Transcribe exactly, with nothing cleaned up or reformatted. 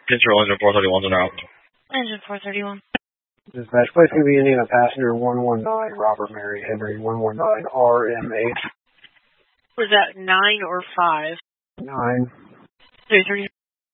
Control engine four thirty-one's on route. Engine four thirty-one. Dispatch, place can be Indiana passenger one one nine, Robert Mary Henry one one nine R M H. Was that nine or five? Nine. three thirty.